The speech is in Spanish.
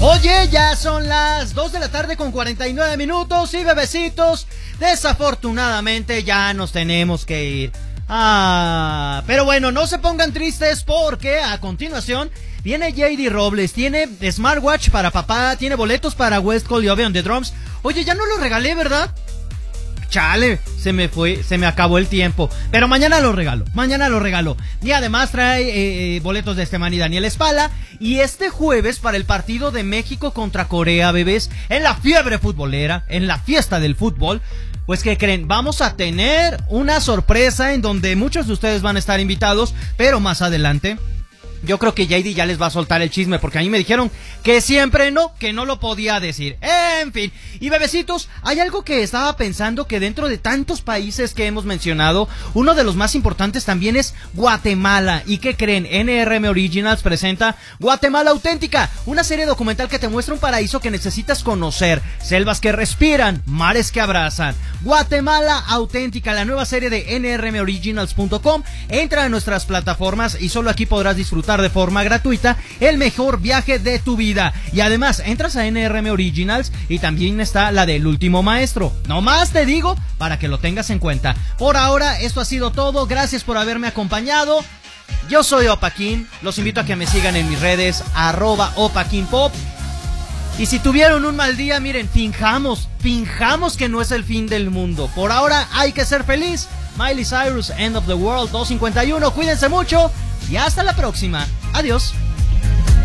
Oye, ya son las 2 de la tarde con 49 minutos y bebecitos, desafortunadamente ya nos tenemos que ir. Pero bueno, no se pongan tristes porque a continuación viene JD Robles, tiene smartwatch para papá, tiene boletos para West Coast y on the Drums. Oye, ya no los regalé, ¿verdad? Chale, se me acabó el tiempo. Pero mañana lo regalo. Y además trae boletos de Esteban y Daniel Espala. Y este jueves para el partido de México contra Corea, bebés, en la fiebre futbolera, en la fiesta del fútbol. Pues, ¿qué creen? Vamos a tener una sorpresa en donde muchos de ustedes van a estar invitados, pero más adelante yo creo que JD ya les va a soltar el chisme, porque a mí me dijeron que siempre no, que no lo podía decir. En fin, y bebecitos, hay algo que estaba pensando, que dentro de tantos países que hemos mencionado, uno de los más importantes también es Guatemala. ¿Y qué creen? NRM Originals presenta Guatemala Auténtica, una serie documental que te muestra un paraíso que necesitas conocer, selvas que respiran, mares que abrazan. Guatemala Auténtica, la nueva serie de nrmoriginals.com. Entra a nuestras plataformas y solo aquí podrás disfrutar de forma gratuita el mejor viaje de tu vida. Y además entras a NRM Originals y también está la del Último Maestro. No más te digo para que lo tengas en cuenta. Por ahora esto ha sido todo. Gracias por haberme acompañado. Yo soy Opaquín. Los invito a que me sigan en mis redes @OpaquínPop. Y si tuvieron un mal día, miren, finjamos que no es el fin del mundo. Por ahora hay que ser feliz. Miley Cyrus, End of the World 251. Cuídense mucho y hasta la próxima. Adiós.